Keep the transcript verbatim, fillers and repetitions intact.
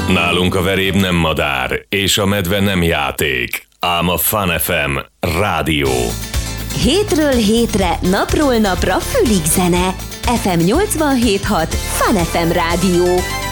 Nálunk a veréb nem madár, és a medve nem játék, ám a Fun ef em rádió. Hétről hétre, napról napra fülig zene. ef em nyolcvanhét hat Fun ef em rádió.